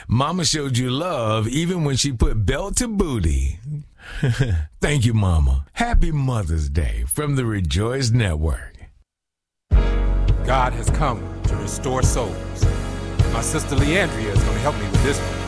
Mama showed you love even when she put belt to booty. Thank you, Mama. Happy Mother's Day from the Rejoice Network. God has come to restore souls. My sister Leandria is going to help me with this one.